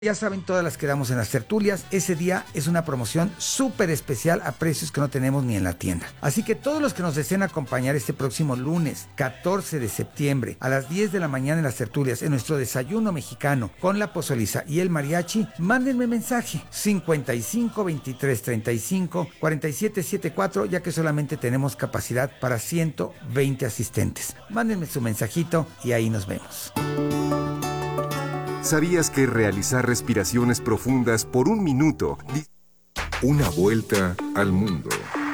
Ya saben, todas las que damos en las tertulias, ese día es una promoción súper especial a precios que no tenemos ni en la tienda. Así que todos los que nos deseen acompañar este próximo lunes, 14 de septiembre, a las 10 de la mañana en las tertulias, en nuestro desayuno mexicano, con la pozoliza y el mariachi, mándenme mensaje, 55 23 35 47 74, ya que solamente tenemos capacidad para 120 asistentes. Mándenme su mensajito y ahí nos vemos. ¿Sabías que realizar respiraciones profundas por un minuto? Una vuelta al mundo.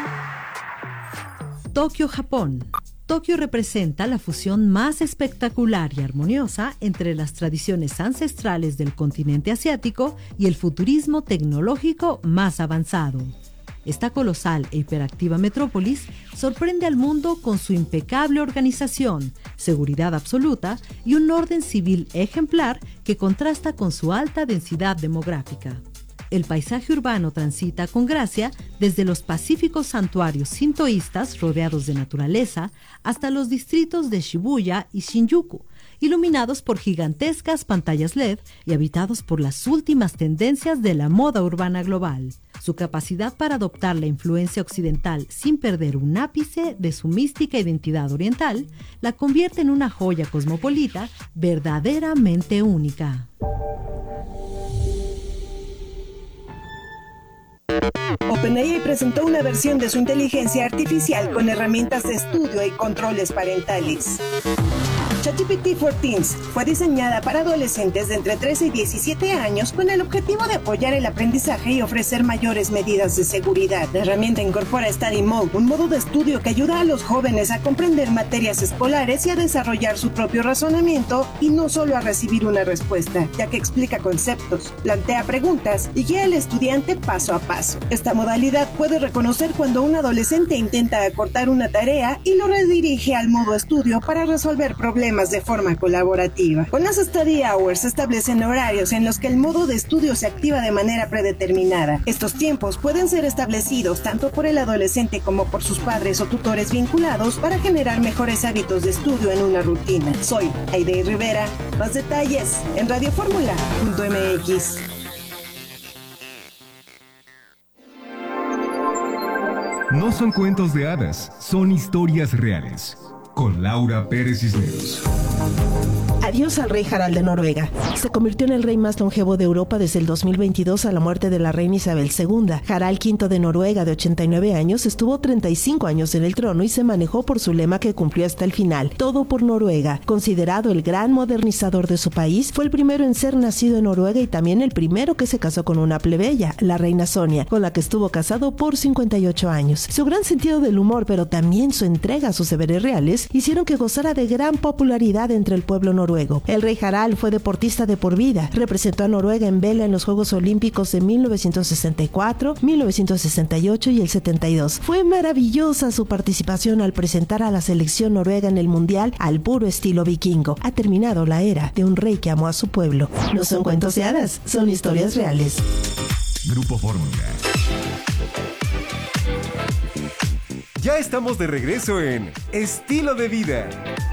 Tokio, Japón. Tokio representa la fusión más espectacular y armoniosa entre las tradiciones ancestrales del continente asiático y el futurismo tecnológico más avanzado. Esta colosal e hiperactiva metrópolis sorprende al mundo con su impecable organización, seguridad absoluta y un orden civil ejemplar que contrasta con su alta densidad demográfica. El paisaje urbano transita con gracia desde los pacíficos santuarios sintoístas rodeados de naturaleza hasta los distritos de Shibuya y Shinjuku, iluminados por gigantescas pantallas LED y habitados por las últimas tendencias de la moda urbana global. Su capacidad para adoptar la influencia occidental sin perder un ápice de su mística identidad oriental la convierte en una joya cosmopolita verdaderamente única. OpenAI presentó una versión de su inteligencia artificial con herramientas de estudio y controles parentales. ChatGPT for Teens fue diseñada para adolescentes de entre 13 y 17 años con el objetivo de apoyar el aprendizaje y ofrecer mayores medidas de seguridad. La herramienta incorpora Study Mode, un modo de estudio que ayuda a los jóvenes a comprender materias escolares y a desarrollar su propio razonamiento y no solo a recibir una respuesta, ya que explica conceptos, plantea preguntas y guía al estudiante paso a paso. Esta modalidad puede reconocer cuando un adolescente intenta acortar una tarea y lo redirige al modo estudio para resolver problemas de forma colaborativa. Con las Study Hours se establecen horarios en los que el modo de estudio se activa de manera predeterminada. Estos tiempos pueden ser establecidos tanto por el adolescente como por sus padres o tutores vinculados para generar mejores hábitos de estudio en una rutina. Soy Aide Rivera. Más detalles en radioformula.mx. No son cuentos de hadas, son historias reales. Con Laura Pérez Cisneros. Adiós al rey Harald de Noruega. Se convirtió en el rey más longevo de Europa desde el 2022 a la muerte de la reina Isabel II. Harald V de Noruega, de 89 años, estuvo 35 años en el trono y se manejó por su lema que cumplió hasta el final: todo por Noruega. Considerado el gran modernizador de su país, fue el primero en ser nacido en Noruega y también el primero que se casó con una plebeya, la reina Sonia, con la que estuvo casado por 58 años. Su gran sentido del humor, pero también su entrega a sus deberes reales, hicieron que gozara de gran popularidad entre el pueblo noruego. El rey Harald fue deportista de por vida. Representó a Noruega en vela en los Juegos Olímpicos de 1964, 1968 y el 72. Fue maravillosa su participación al presentar a la selección noruega en el Mundial al puro estilo vikingo. Ha terminado la era de un rey que amó a su pueblo. No son cuentos de hadas, son historias reales. Grupo Fórmula. Ya estamos de regreso en Estilo de Vida.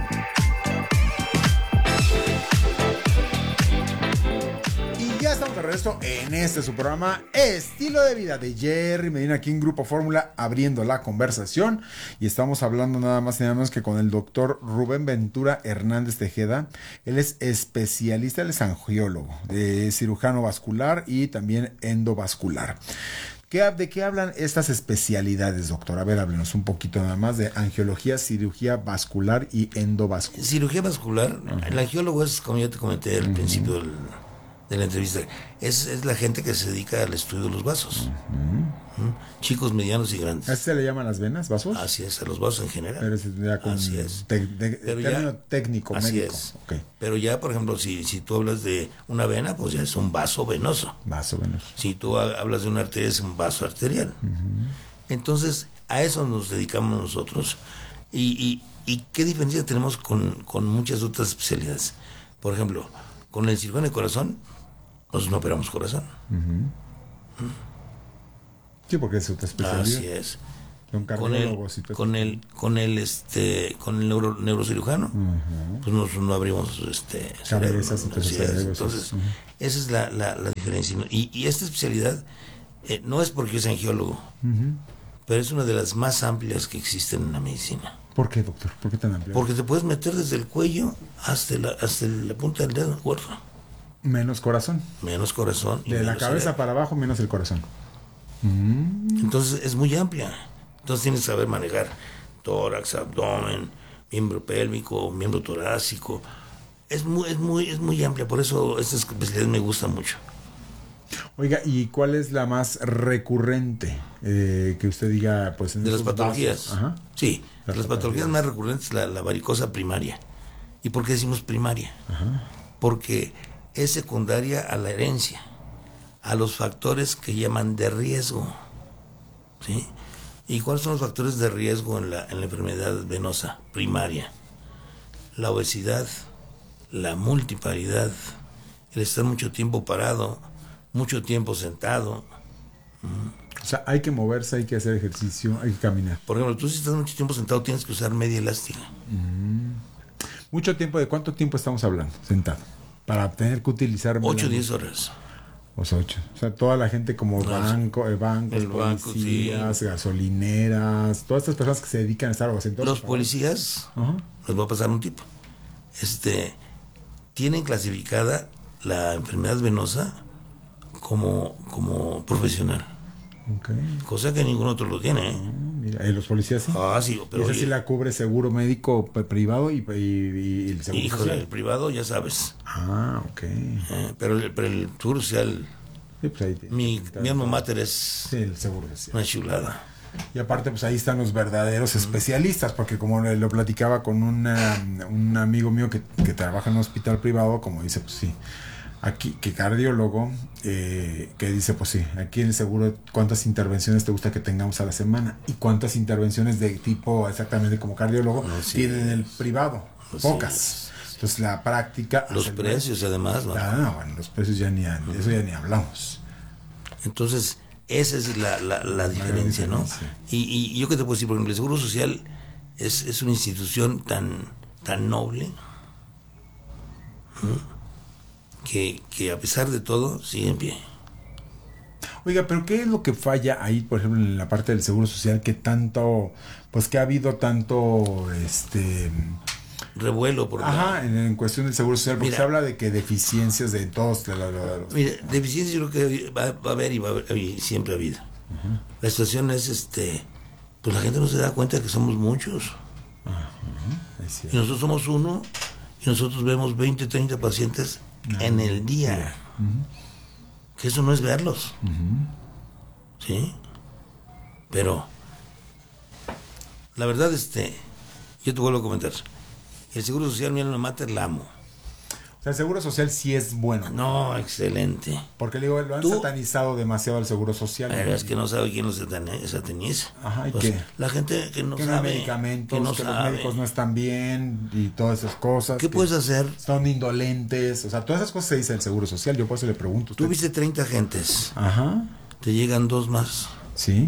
Ya estamos de regreso en su programa Estilo de Vida de Jerry Medina, aquí en Grupo Fórmula, abriendo la conversación. Y estamos hablando nada más y nada menos que con el doctor Rubén Ventura Hernández Tejeda. Él es especialista, él es angiólogo, cirujano vascular y también endovascular. ¿De qué hablan estas especialidades, doctor? A ver, háblenos un poquito nada más de angiología, cirugía vascular y endovascular. Cirugía vascular, el angiólogo es, como ya te comenté al principio de la entrevista, es la gente que se dedica al estudio de los vasos. Chicos, medianos y grandes. ¿A se le llaman las venas, vasos? Así es, a los vasos en general. Pero es ya con así es. Término técnico, así médico. Es. Okay. Pero ya, por ejemplo, si tú hablas de una vena, pues ya es un vaso venoso. Vaso venoso. Si tú hablas de una arteria, es un vaso arterial. Entonces, a eso nos dedicamos nosotros. ¿Y qué diferencia tenemos con muchas otras especialidades? Por ejemplo, con el cirujano de corazón, nosotros no operamos corazón. Sí, porque es otra especialidad. Así es. Son cardiólogos y todo con el neurocirujano, pues no abrimos cabezas, entonces esa es la diferencia. Y esta especialidad no es porque yo sea angiólogo, pero es una de las más amplias que existen en la medicina. ¿Por qué, doctor? ¿Por qué tan amplia? Porque te puedes meter desde el cuello hasta la punta del dedo gordo. Menos corazón. Menos corazón. De la cabeza cerebro. para abajo, menos el corazón. Entonces es muy amplia. Entonces tienes que saber manejar tórax, abdomen, miembro pélvico, miembro torácico. Es muy amplia, por eso esta especialidad me gusta mucho. Oiga, ¿y cuál es la más recurrente que usted diga, pues, en de las esos patologías? Ajá. Sí, las patologías más recurrentes la varicosa primaria. ¿Y por qué decimos primaria? Ajá. Porque es secundaria a la herencia, a los factores que llaman de riesgo. ¿Sí? ¿Y cuáles son los factores de riesgo en la enfermedad venosa primaria? La obesidad, la multiparidad, el estar mucho tiempo parado, mucho tiempo sentado. O sea, hay que moverse, hay que hacer ejercicio, hay que caminar. Por ejemplo, tú si estás mucho tiempo sentado tienes que usar media elástica. Mucho tiempo, ¿de cuánto tiempo estamos hablando sentado? Para tener que utilizar... 8 o 10 horas. O sea, 8. O sea, toda la gente como bancos, policías, gasolineras, todas estas personas que se dedican a estar sentados. Los policías, les voy a pasar un tip. Tienen clasificada la enfermedad venosa como profesional. Okay. Cosa que ningún otro lo tiene. Mira, los policías sí. Sí, pero esa sí la cubre seguro médico privado y el seguro social. El privado ya sabes. Ok. Pero el seguro social, sí, pues ahí mi alma mater es el seguro social. Una chulada. Y aparte, pues ahí están los verdaderos especialistas, porque como lo platicaba con un amigo mío que trabaja en un hospital privado, como dice, pues sí, aquí, que cardiólogo, que dice, pues sí, aquí en el seguro, ¿cuántas intervenciones te gusta que tengamos a la semana? ¿Y cuántas intervenciones de tipo exactamente como cardiólogo tienen en el privado? Pocas. Entonces la práctica... Los precios además, ¿no? Bueno, los precios ya ni hablamos. Entonces, esa es la diferencia, ¿no? Y yo que te puedo decir, por ejemplo, el Seguro Social es una institución tan noble, que a pesar de todo sigue en pie. Oiga, pero ¿qué es lo que falla ahí, por ejemplo, en la parte del Seguro Social, que tanto, pues que ha habido tanto, revuelo por en cuestión del Seguro Social, porque se habla de que deficiencias de todos Mira, deficiencias yo creo que va a haber y siempre ha habido. La situación es, pues la gente no se da cuenta que somos muchos. Y nosotros somos uno, y nosotros vemos 20, 30 pacientes en el día. Que eso no es verlos. ¿Sí? Pero la verdad, yo te vuelvo a comentar. El Seguro Social, mi alma mater, la amo. O sea, el Seguro Social sí es bueno. No, excelente. Porque le digo, lo han satanizado demasiado al Seguro Social. Es que no sabe quién lo sataniza. ¿Y pues, qué? La gente que no sabe. No hay medicamentos, que los médicos no están bien y todas esas cosas. ¿Qué puedes hacer? Son indolentes. O sea, todas esas cosas se dice el Seguro Social. Yo por eso le pregunto. Tú viste 30 gentes. Te llegan 2 más. Sí.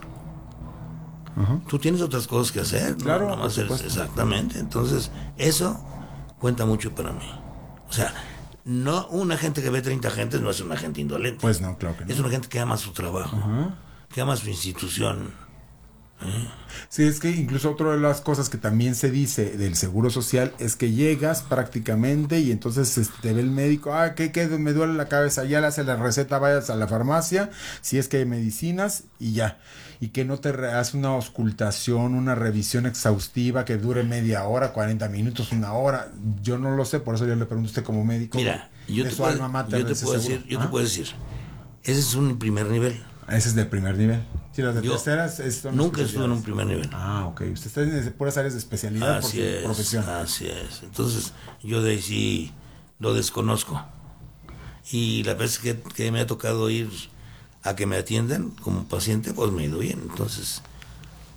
Tú tienes otras cosas que hacer, ¿no? Claro, Nada más exactamente. Entonces, eso cuenta mucho para mí. O sea, no una gente que ve 30 gentes no es una gente indolente. Pues no, claro que no. Es una gente que ama su trabajo, que ama su institución. Sí, es que incluso otra de las cosas que también se dice del Seguro Social es que llegas prácticamente y entonces te ve el médico, que me duele la cabeza, ya le hace la receta, vayas a la farmacia, si es que hay medicinas y ya. Y que no te hace una auscultación, una revisión exhaustiva que dure media hora, 40 minutos, 1 hora. Yo no lo sé, por eso yo le pregunto a usted como médico. Mira, yo te puedo decir, ese es un primer nivel. Ese es del primer nivel. Sí, las de terceras nunca estuve en un primer nivel. Ok. Usted está en puras áreas de especialidad por su profesión. Así es. Entonces, yo de ahí sí lo desconozco. Y la vez que me ha tocado ir a que me atiendan como paciente, pues me he ido bien. Entonces...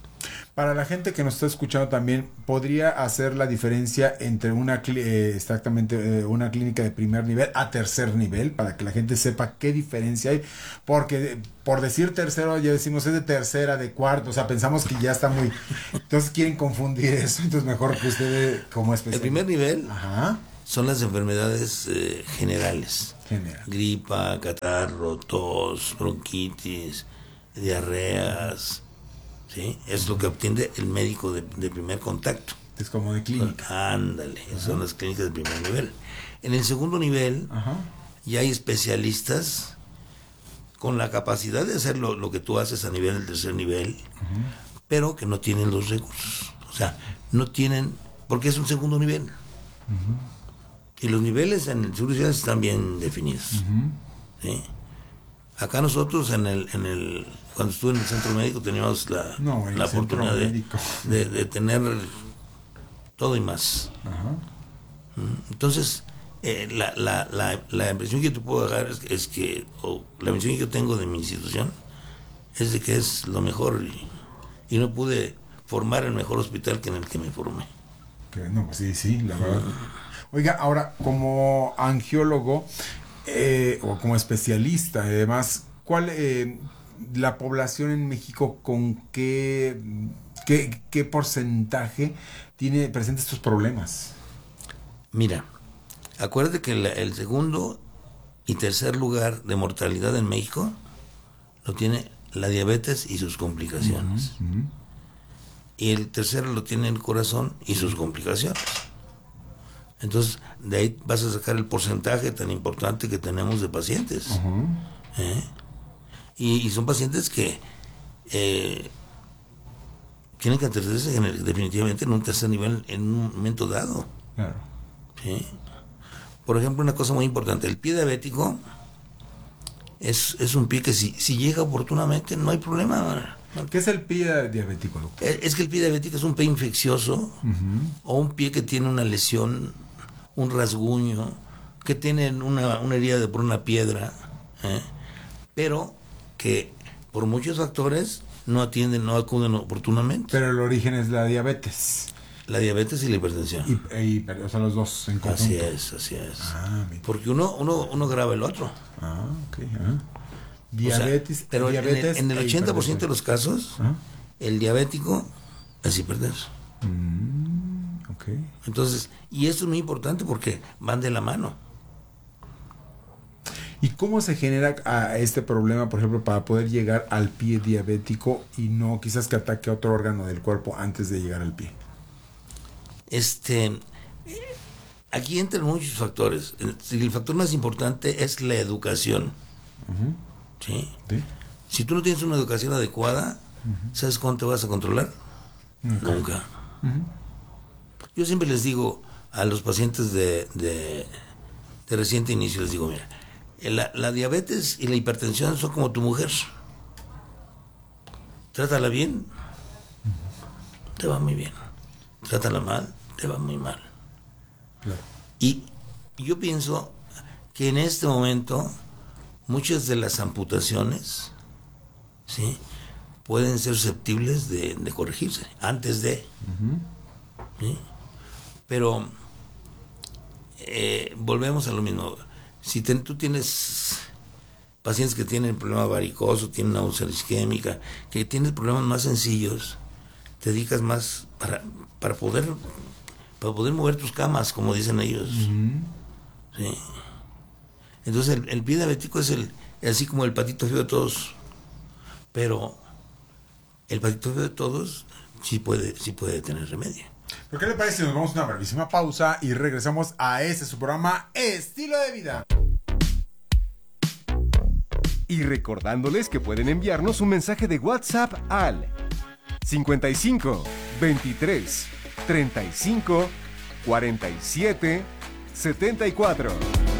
Para la gente que nos está escuchando también, ¿podría hacer la diferencia entre una una clínica de primer nivel a tercer nivel? Para que la gente sepa qué diferencia hay. Porque por decir tercero, ya decimos es de tercera, de cuarto, o sea, pensamos que ya está muy... Entonces quieren confundir eso, entonces mejor que usted como especialista. El primer nivel Ajá. son las enfermedades generales. General. Gripa, catarro, tos, bronquitis, diarreas, ¿sí? Es lo que obtiene el médico de primer contacto. Es como de clínica. Ándale, son las clínicas de primer nivel. En el segundo nivel, Ajá. ya hay especialistas con la capacidad de hacer lo que tú haces a nivel del tercer nivel, pero que no tienen los recursos. O sea, no tienen, porque es un segundo nivel. Y los niveles en el seguro social están bien definidos. ¿Sí? Acá nosotros cuando estuve en el centro médico teníamos la oportunidad de tener todo y más. Ajá. Entonces, la impresión que te puedo dar es que, o la impresión que yo tengo de mi institución, es de que es lo mejor y no pude formar el mejor hospital que en el que me formé. No, pues sí, la verdad. Oiga, ahora, como angiólogo o como especialista, además, ¿cuál la población en México con qué porcentaje presenta estos problemas? Mira, acuérdate que el segundo y tercer lugar de mortalidad en México lo tiene la diabetes y sus complicaciones. Y el tercero lo tiene el corazón y sus complicaciones. Entonces, de ahí vas a sacar el porcentaje tan importante que tenemos de pacientes. Y son pacientes que tienen que atenderse definitivamente en un tercer nivel en un momento dado. Claro. ¿Sí? Por ejemplo, una cosa muy importante, el pie diabético es un pie que si llega oportunamente no hay problema. ¿Qué es el pie diabético, doctor? Es que el pie diabético es un pie infeccioso o un pie que tiene una lesión, un rasguño, que tiene una herida por una piedra, pero que por muchos factores no acuden oportunamente. Pero el origen es la diabetes. La diabetes y la hipertensión. O sea, los dos en conjunto. Así es. Mira. Porque uno graba el otro. Ok. Diabetes. O sea, pero diabetes en el 80% de los casos, el diabético es hipertenso. Ok. Entonces, y esto es muy importante porque van de la mano. ¿Y cómo se genera este problema, por ejemplo, para poder llegar al pie diabético y no quizás que ataque a otro órgano del cuerpo antes de llegar al pie? Aquí entran muchos factores. El factor más importante es la educación. ¿Sí? ¿Sí? Si tú no tienes una educación adecuada, ¿sabes cuándo te vas a controlar? Nunca. Yo siempre les digo a los pacientes de reciente inicio, les digo, mira, la diabetes y la hipertensión son como tu mujer. Trátala bien, te va muy bien. Trátala mal, te va muy mal. Claro. Y yo pienso que en este momento muchas de las amputaciones, ¿sí?, pueden ser susceptibles de corregirse antes de. ¿Sí? Pero volvemos a lo mismo. Si tú tienes pacientes que tienen problema varicoso, tienen una úlcera isquémica, que tienes problemas más sencillos, te dedicas más para poder mover tus camas, como dicen ellos. ¿Sí? Entonces el pie diabético es así como el patito feo de todos, pero el patito feo de todos sí puede tener remedio. ¿Pero qué le parece si nos vamos a una brevísima pausa y regresamos a su programa Estilo de Vida? Y recordándoles que pueden enviarnos un mensaje de WhatsApp al 55 23 35 47 74.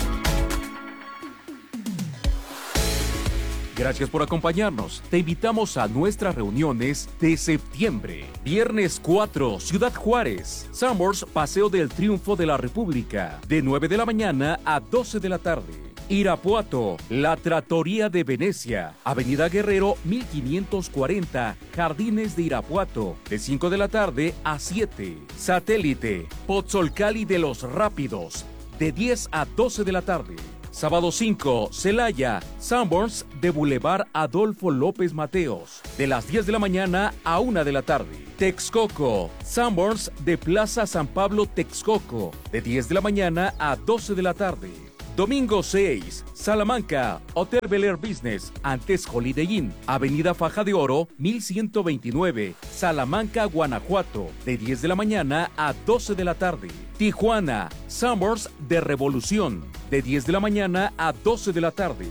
Gracias por acompañarnos. Te invitamos a nuestras reuniones de septiembre. Viernes 4, Ciudad Juárez. Sanborns, Paseo del Triunfo de la República. De 9 de la mañana a 12 de la tarde. Irapuato, La Trattoria de Venecia, Avenida Guerrero 1540, Jardines de Irapuato, de 5 de la tarde a 7. Satélite, Pozzolcali de los Rápidos, de 10 a 12 de la tarde. Sábado 5, Celaya, Sanborns de Boulevard Adolfo López Mateos, de las 10 de la mañana a 1 de la tarde. Texcoco, Sanborns de Plaza San Pablo Texcoco, de 10 de la mañana a 12 de la tarde. Domingo 6, Salamanca, Hotel Bel Air Business, antes Holiday Inn, Avenida Faja de Oro, 1129, Salamanca, Guanajuato, de 10 de la mañana a 12 de la tarde. Tijuana, Summers de Revolución, de 10 de la mañana a 12 de la tarde.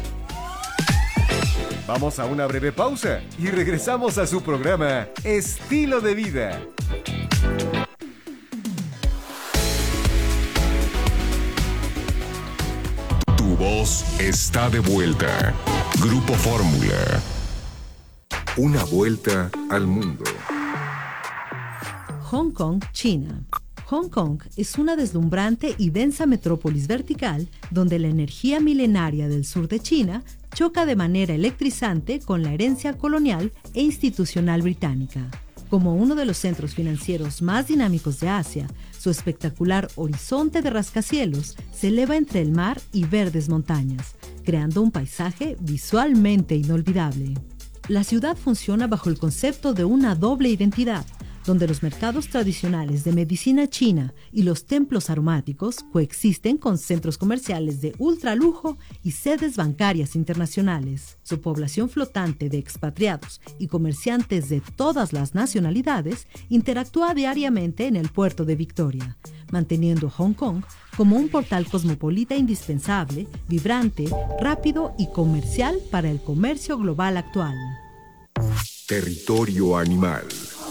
Vamos a una breve pausa y regresamos a su programa Estilo de Vida. Tu voz está de vuelta. Grupo Fórmula. Una vuelta al mundo. Hong Kong, China. Hong Kong es una deslumbrante y densa metrópolis vertical donde la energía milenaria del sur de China choca de manera electrizante con la herencia colonial e institucional británica. Como uno de los centros financieros más dinámicos de Asia, su espectacular horizonte de rascacielos se eleva entre el mar y verdes montañas, creando un paisaje visualmente inolvidable. La ciudad funciona bajo el concepto de una doble identidad, donde los mercados tradicionales de medicina china y los templos aromáticos coexisten con centros comerciales de ultralujo y sedes bancarias internacionales. Su población flotante de expatriados y comerciantes de todas las nacionalidades interactúa diariamente en el puerto de Victoria, manteniendo a Hong Kong como un portal cosmopolita indispensable, vibrante, rápido y comercial para el comercio global actual. Territorio animal.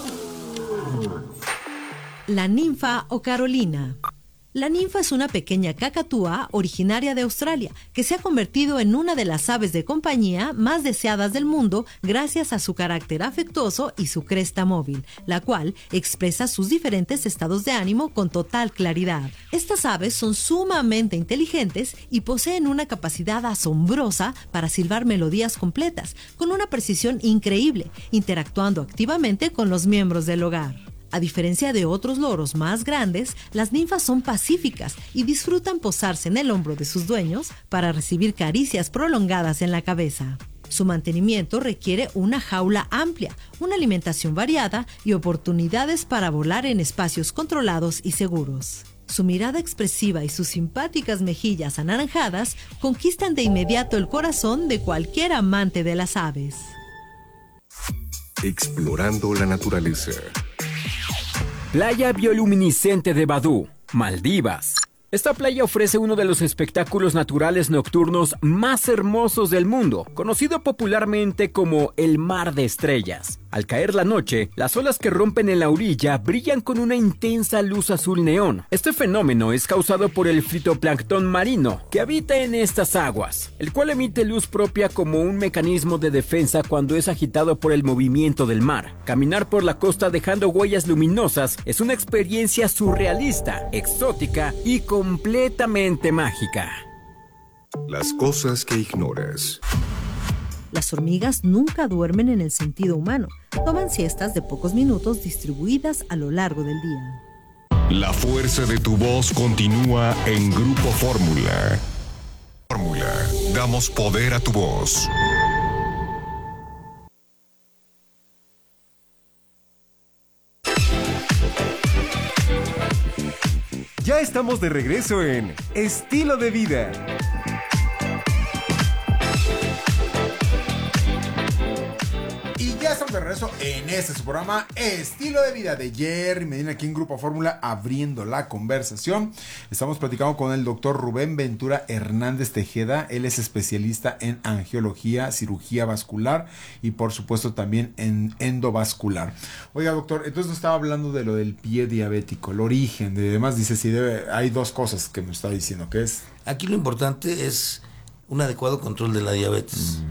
La ninfa o Carolina. La ninfa es una pequeña cacatúa originaria de Australia que se ha convertido en una de las aves de compañía más deseadas del mundo gracias a su carácter afectuoso y su cresta móvil, la cual expresa sus diferentes estados de ánimo con total claridad. Estas aves son sumamente inteligentes y poseen una capacidad asombrosa para silbar melodías completas, con una precisión increíble, interactuando activamente con los miembros del hogar. A diferencia de otros loros más grandes, las ninfas son pacíficas y disfrutan posarse en el hombro de sus dueños para recibir caricias prolongadas en la cabeza. Su mantenimiento requiere una jaula amplia, una alimentación variada y oportunidades para volar en espacios controlados y seguros. Su mirada expresiva y sus simpáticas mejillas anaranjadas conquistan de inmediato el corazón de cualquier amante de las aves. Explorando la naturaleza. Playa bioluminiscente de Badú, Maldivas. Esta playa ofrece uno de los espectáculos naturales nocturnos más hermosos del mundo, conocido popularmente como el Mar de Estrellas. Al caer la noche, las olas que rompen en la orilla brillan con una intensa luz azul neón. Este fenómeno es causado por el fitoplancton marino que habita en estas aguas, el cual emite luz propia como un mecanismo de defensa cuando es agitado por el movimiento del mar. Caminar por la costa dejando huellas luminosas es una experiencia surrealista, exótica y completamente mágica. Las cosas que ignoras. Las hormigas nunca duermen en el sentido humano. Toman siestas de pocos minutos distribuidas a lo largo del día. La fuerza de tu voz continúa en Grupo Fórmula. Fórmula. Damos poder a tu voz. Ya estamos de regreso en Estilo de Vida. Y ya estamos de regreso en este su programa Estilo de Vida de Jerry Medina aquí en Grupo Fórmula, abriendo la conversación. Estamos platicando con el doctor Rubén Ventura Hernández Tejeda. Él es especialista en angiología, cirugía vascular y por supuesto también en endovascular. Oiga, doctor, entonces nos estaba hablando de lo del pie diabético, el origen de demás. Dice, si hay dos cosas que me está diciendo, ¿qué es? Aquí lo importante es un adecuado control de la diabetes.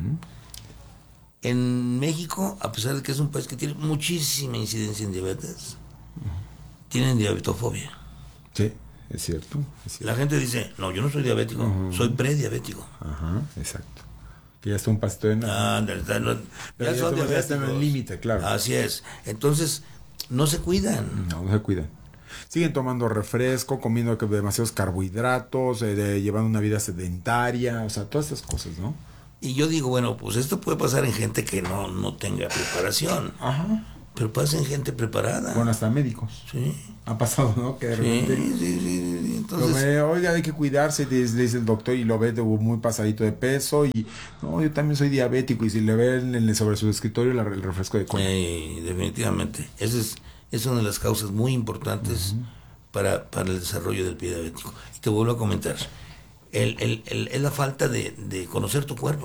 En México, a pesar de que es un país que tiene muchísima incidencia en diabetes, tienen diabetofobia. Sí, es cierto. La gente dice, no, yo no soy diabético, soy prediabético. Ajá, exacto. Que ya está un pasito de nada. Ya son diabéticos. Ya están en el límite, claro. Así es. Entonces, no se cuidan. No se cuidan. Siguen tomando refresco, comiendo demasiados carbohidratos, llevando una vida sedentaria, o sea, todas esas cosas, ¿no? Y yo digo, bueno, pues esto puede pasar en gente que no tenga preparación. Ajá. Pero pasa en gente preparada. Bueno, hasta médicos. Sí. Ha pasado, ¿no? Que de repente sí. Entonces, lo ve, oye, hay que cuidarse, le dice el doctor, y lo ve muy pasadito de peso, y no, yo también soy diabético, y si le ve sobre su escritorio el refresco de cola. Definitivamente. Esa es una de las causas muy importantes para el desarrollo del pie diabético. Y te vuelvo a comentar, es la falta de conocer tu cuerpo.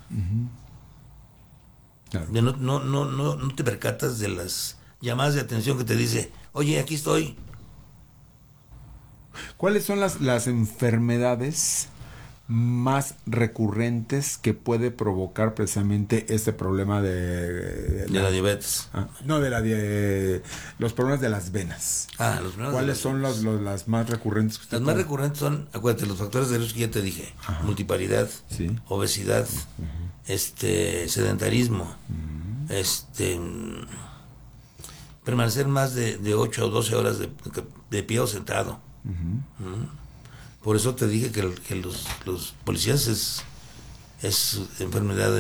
Claro. No te percatas de las llamadas de atención que te dice, oye, aquí estoy. ¿Cuáles son las enfermedades más recurrentes que puede provocar precisamente este problema de la diabetes? No, los problemas de las venas. Los problemas. ¿Cuáles son las más recurrentes? Las más recurrentes son, acuérdate, los factores de riesgo que ya te dije. Multiparidad, obesidad, sedentarismo, permanecer más de 8 o 12 horas de pie o sentado. Por eso te dije que los policías es enfermedad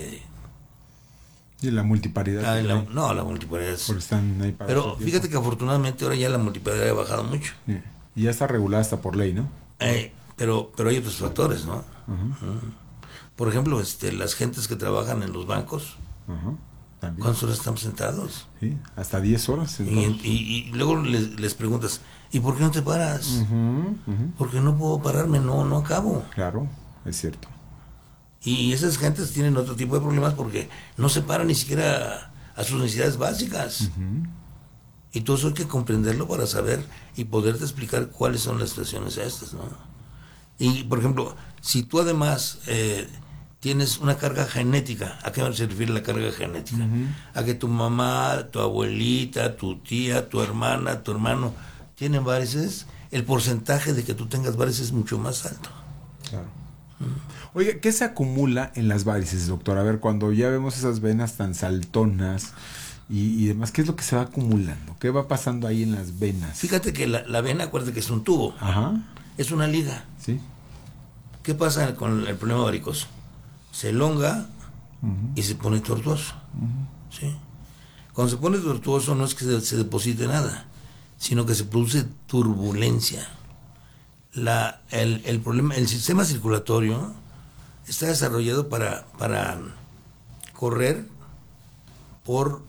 y la multiparidad. La multiparidad están ahí para pero fíjate que afortunadamente ahora ya la multiparidad ha bajado mucho. Sí. Y ya está regulada hasta por ley, ¿no? Pero hay otros factores, ¿no? Por ejemplo, las gentes que trabajan en los bancos, ¿cuántas horas están sentados? Sí, hasta 10 horas. Y luego les preguntas, ¿y por qué no te paras? Porque no puedo pararme, no acabo. Claro, es cierto. Y esas gentes tienen otro tipo de problemas porque no se paran ni siquiera a sus necesidades básicas. Y todo eso hay que comprenderlo para saber y poderte explicar cuáles son las situaciones estas, ¿no? Y, por ejemplo, si tú además tienes una carga genética, ¿a qué se refiere la carga genética? A que tu mamá, tu abuelita, tu tía, tu hermana, tu hermano tienen varices, el porcentaje de que tú tengas varices es mucho más alto. Claro. Oye, ¿qué se acumula en las varices, doctor? A ver, cuando ya vemos esas venas tan saltonas y demás, ¿qué es lo que se va acumulando? ¿Qué va pasando ahí en las venas? Fíjate que la vena, acuérdate que es un tubo. Es una liga. Sí. ¿Qué pasa con el problema varicoso? Se elonga y se pone tortuoso. ¿Sí? Cuando se pone tortuoso no es que se deposite nada, sino que se produce turbulencia. El problema, el sistema circulatorio está desarrollado para correr por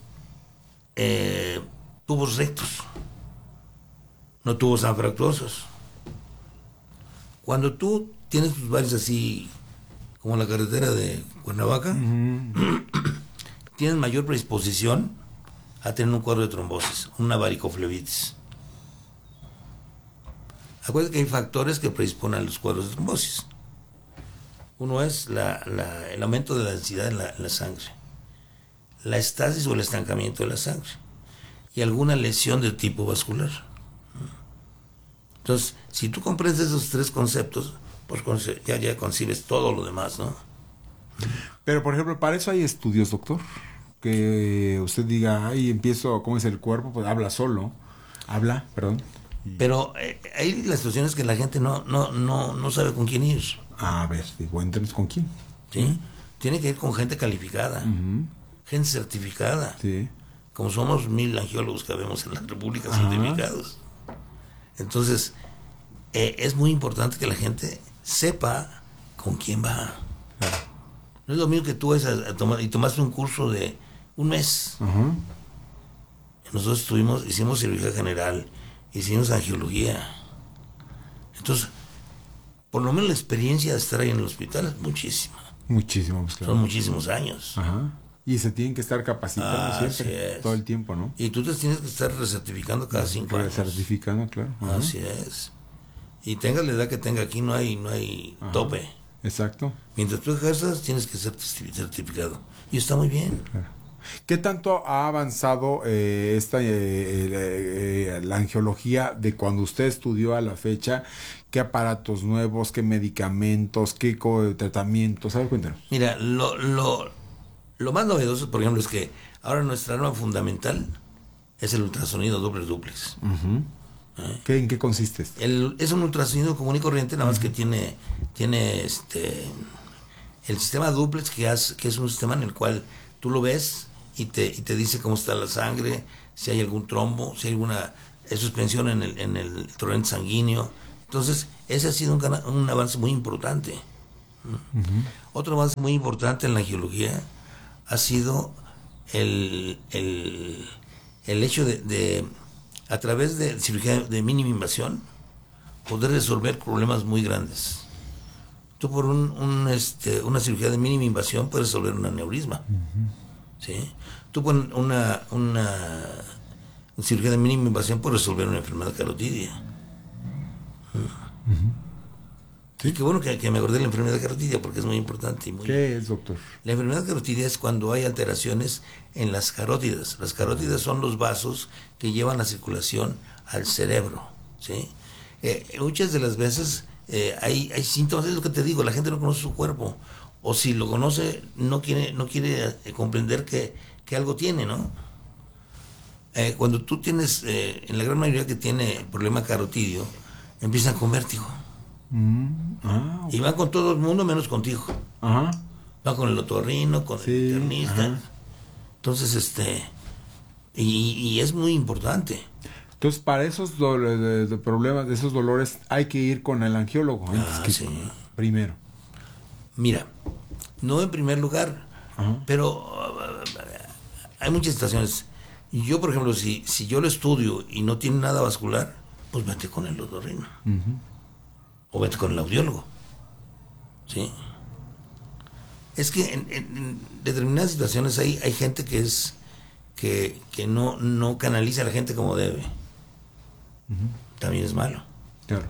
tubos rectos, no tubos anfractuosos. Cuando tú tienes tus varices así, como la carretera de Cuernavaca, tienes mayor predisposición a tener un cuadro de trombosis, una varicoflebitis. Acuérdate que hay factores que predisponen a los cuadros de trombosis. Uno es el aumento de la densidad en la sangre, la estasis o el estancamiento de la sangre y alguna lesión de tipo vascular. Entonces, si tú comprendes esos tres conceptos, pues ya concibes todo lo demás, ¿no? Pero, por ejemplo, para eso hay estudios, doctor. Que usted diga, empiezo, ¿cómo es el cuerpo? Pues habla, perdón. Pero hay las situaciones que la gente no sabe con quién ir. A ver, entonces, ¿con quién? ¿Sí? Tiene que ir con gente calificada, gente certificada. Sí. Como somos 1000 angiólogos que vemos en la República certificados. Entonces, es muy importante que la gente sepa con quién va. Claro. No es lo mismo que tú vas a tomar y tomaste un curso de un mes. Nosotros hicimos cirugía general, hicimos angiología. Entonces, por lo menos la experiencia de estar ahí en el hospital es muchísima. Muchísimo, pues, claro. Son muchísimos años. Y se tienen que estar capacitando siempre, todo el tiempo, ¿no? Y tú te tienes que estar recertificando cada 5 años. Recertificando, claro. Así es. Y tengas la edad que tenga aquí, no hay tope. Exacto. Mientras tú ejerzas, tienes que ser certificado. Y está muy bien. Claro. ¿Qué tanto ha avanzado la angiología de cuando usted estudió a la fecha? ¿Qué aparatos nuevos, qué medicamentos, qué tratamientos? A ver, cuéntanos. Mira, lo más novedoso, por ejemplo, es que ahora nuestra arma fundamental es el ultrasonido doble duplex. ¿En qué consiste esto? Es un ultrasonido común y corriente, nada más que tiene el sistema duplex, que es un sistema en el cual tú lo ves y te dice cómo está la sangre, si hay algún trombo, si hay alguna suspensión en el torrente sanguíneo. Entonces, ese ha sido un avance muy importante. Otro avance muy importante en la angiología ha sido el hecho de a través de cirugía de mínima invasión poder resolver problemas muy grandes. Tú por una cirugía de mínima invasión puedes resolver un aneurisma. ¿Sí? Tú por una cirugía de mínima invasión puedes resolver una enfermedad carotidia. ¿Sí? Y qué bueno que me acordé de la enfermedad carotidia, porque es muy importante. ¿Qué es, doctor? La enfermedad carotidia es cuando hay alteraciones en las carótidas. Las carótidas son los vasos que llevan la circulación al cerebro. ¿Sí? Muchas de las veces hay síntomas, es lo que te digo, la gente no conoce su cuerpo, o si lo conoce no quiere comprender que algo tiene, ¿no? Cuando tú tienes, en la gran mayoría que tiene problema carotidio, empiezan con vértigo. Okay. Y van con todo el mundo menos contigo. Van con el otorrino, con el internista. Entonces, y es muy importante. Entonces, para esos problemas, de esos dolores, hay que ir con el angiólogo. Primero. Mira, no en primer lugar, pero hay muchas situaciones. Yo, por ejemplo, si yo lo estudio y no tiene nada vascular, pues vete con el otorrino. O vete con el audiólogo. ¿Sí? Es que en determinadas situaciones hay gente que no canaliza a la gente como debe. También es malo. Claro.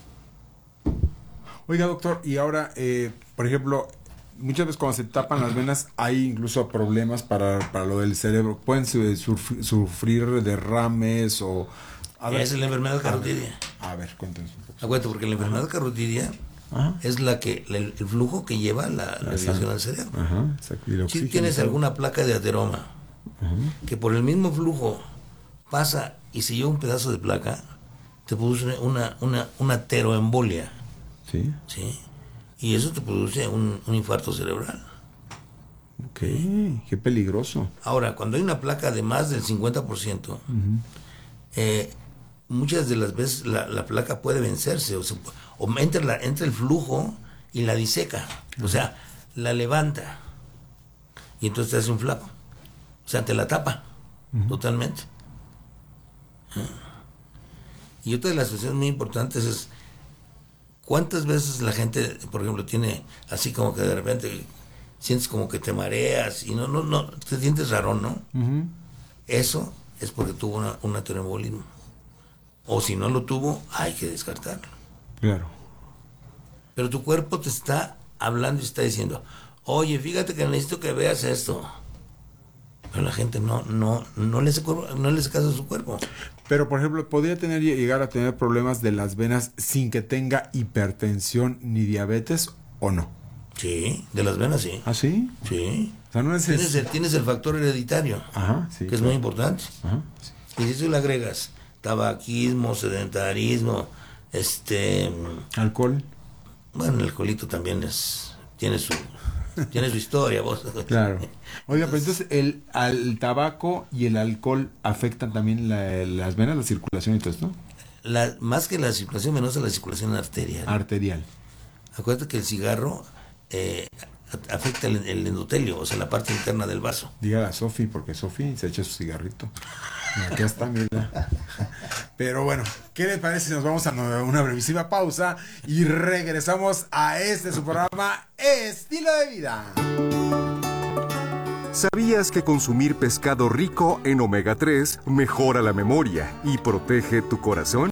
Oiga, doctor, y ahora, por ejemplo, muchas veces cuando se tapan las venas hay incluso problemas para lo del cerebro. Pueden sufrir derrames o... Esa es la enfermedad carotidia. A ver, cuéntanos un poco. Acuérdate, porque la enfermedad carotidia es el flujo que lleva la irrigación al cerebro. Si tienes alguna placa de ateroma que por el mismo flujo pasa y se lleva un pedazo de placa, te produce una ateroembolia. ¿Sí? Y eso te produce un infarto cerebral. Ok, qué peligroso. Ahora, cuando hay una placa de más del 50%, muchas de las veces la placa puede vencerse, o entra el flujo y la diseca, o sea, la levanta, y entonces te hace un flaco, o sea, te la tapa totalmente. Y otra de las cuestiones muy importantes es cuántas veces la gente, por ejemplo, tiene así como que de repente sientes como que te mareas y no te sientes raro, ¿no? Eso es porque tuvo un ateroembolismo. O si no lo tuvo, hay que descartarlo. Claro. Pero tu cuerpo te está hablando y está diciendo, oye, fíjate que necesito que veas esto. Pero la gente no le hace caso a su cuerpo. Pero, por ejemplo, ¿podría llegar a tener problemas de las venas sin que tenga hipertensión ni diabetes o no? Sí, de las venas sí. ¿Ah, sí? Sí. O sea, no es tienes el factor hereditario, que es muy importante. Y si tú le agregas tabaquismo, sedentarismo, alcohol. Bueno, el alcoholito también tiene su historia, vos. Claro. Oiga, pero entonces el tabaco y el alcohol afectan también las venas, la circulación y todo esto. Más que la circulación venosa, la circulación arterial. Acuérdate que el cigarro afecta el endotelio, o sea, la parte interna del vaso. Dígale a Sofi, porque Sofi se echa su cigarrito. Aquí está, mira. Pero bueno, ¿qué les parece si nos vamos a una brevísima pausa y regresamos a su programa Estilo de Vida? ¿Sabías que consumir pescado rico en omega 3 mejora la memoria y protege tu corazón?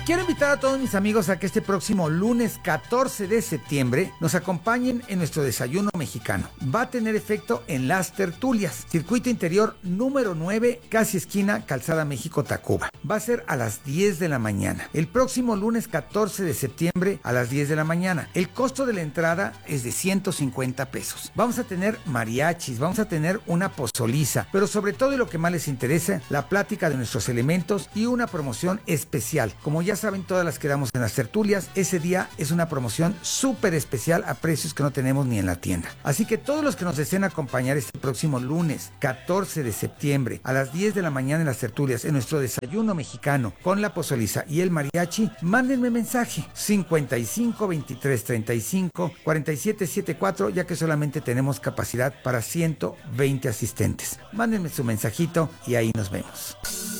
Quiero invitar a todos mis amigos a que este próximo lunes 14 de septiembre nos acompañen en nuestro desayuno mexicano. Va a tener efecto en Las Tertulias, circuito interior número 9, casi esquina Calzada México-Tacuba. Va a ser a las 10 de la mañana. El próximo lunes 14 de septiembre a las 10 de la mañana. El costo de la entrada es de 150 pesos. Vamos a tener mariachis, vamos a tener una pozoliza, pero sobre todo y lo que más les interesa, la plática de nuestros elementos y una promoción especial. Como ya saben, todas las que damos en Las Tertulias, ese día es una promoción súper especial a precios que no tenemos ni en la tienda. Así que todos los que nos deseen acompañar este próximo lunes 14 de septiembre a las 10 de la mañana en Las Tertulias, en nuestro desayuno mexicano con la pozoliza y el mariachi, mándenme mensaje 55 23 35 47 74, ya que solamente tenemos capacidad para 120 asistentes. Mándenme su mensajito y ahí nos vemos.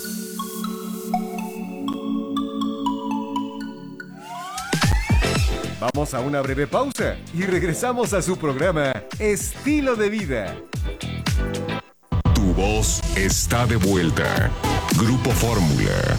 Vamos a una breve pausa y regresamos a su programa Estilo de Vida. Tu voz está de vuelta. Grupo Fórmula.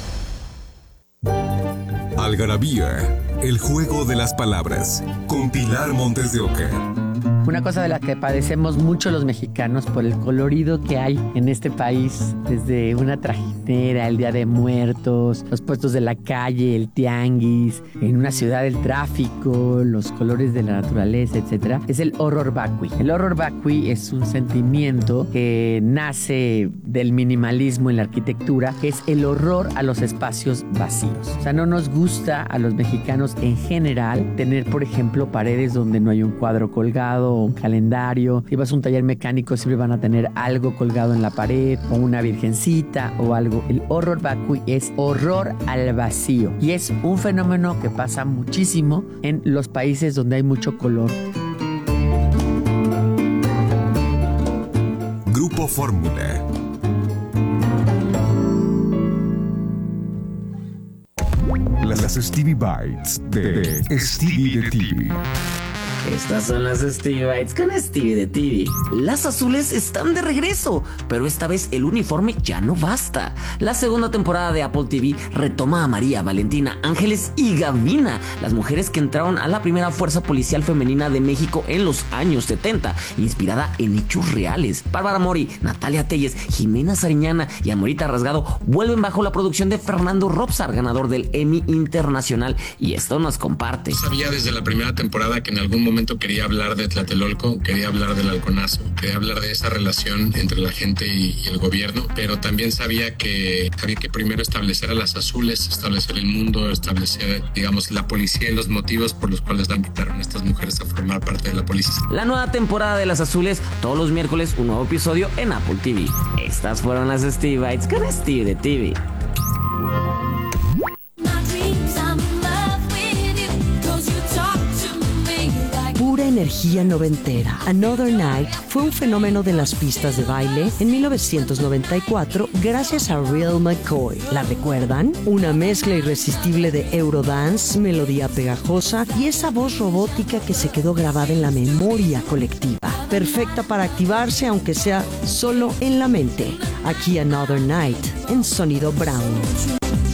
Algarabía, el juego de las palabras, con Pilar Montes de Oca. Una cosa de la que padecemos mucho los mexicanos por el colorido que hay en este país, desde una trajinera, el Día de Muertos, los puestos de la calle, el tianguis, en una ciudad el tráfico, los colores de la naturaleza, etcétera, es el horror vacui. El horror vacui es un sentimiento que nace del minimalismo en la arquitectura, que es el horror a los espacios vacíos. O sea, no nos gusta a los mexicanos en general tener, por ejemplo, paredes donde no hay un cuadro colgado o un calendario. Si vas a un taller mecánico siempre van a tener algo colgado en la pared o una virgencita o algo. El horror vacui es horror al vacío y es un fenómeno que pasa muchísimo en los países donde hay mucho color. Grupo Fórmula. Las Stevie Bites de Stevie de TV. Estas son las Stevie Bites con Stevie de TV. Las azules están de regreso, pero esta vez el uniforme ya no basta. La segunda temporada de Apple TV retoma a María, Valentina, Ángeles y Gavina, las mujeres que entraron a la primera fuerza policial femenina de México en los años 70, inspirada en hechos reales. Bárbara Mori, Natalia Telles, Jimena Sariñana y Amorita Rasgado vuelven bajo la producción de Fernando Robsar, ganador del Emmy Internacional, y esto nos comparte. Sabía desde la primera temporada que en algún momento quería hablar de Tlatelolco, quería hablar del halconazo, quería hablar de esa relación entre la gente y el gobierno, pero también sabía que primero establecer a las azules, establecer el mundo, establecer, digamos, la policía y los motivos por los cuales la invitaron a estas mujeres a formar parte de la policía. La nueva temporada de Las Azules, todos los miércoles un nuevo episodio en Apple TV. Estas fueron las Stevie Bites con Stevie de TV. Pura energía noventera. Another Night fue un fenómeno de las pistas de baile en 1994 gracias a Real McCoy. ¿La recuerdan? Una mezcla irresistible de Eurodance, melodía pegajosa y esa voz robótica que se quedó grabada en la memoria colectiva. Perfecta para activarse aunque sea solo en la mente. Aquí Another Night en Sonido Brown.